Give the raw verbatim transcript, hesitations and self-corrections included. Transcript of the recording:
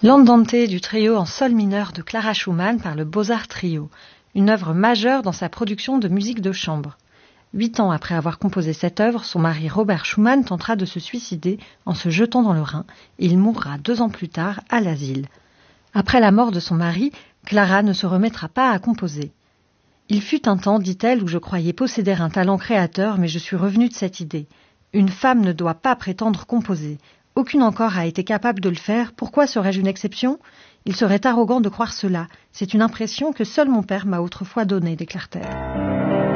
L'Andante du trio en sol mineur de Clara Schumann par le Beaux-Arts Trio, une œuvre majeure dans sa production de musique de chambre. Huit ans après avoir composé cette œuvre, son mari Robert Schumann tentera de se suicider en se jetant dans le Rhin et il mourra deux ans plus tard à l'asile. Après la mort de son mari, Clara ne se remettra pas à composer. Il fut un temps, dit-elle, où je croyais posséder un talent créateur, mais je suis revenue de cette idée. Une femme ne doit pas prétendre composer. Aucune encore a été capable de le faire. Pourquoi serais-je une exception ? Il serait arrogant de croire cela. C'est une impression que seul mon père m'a autrefois donnée, déclare-t-elle.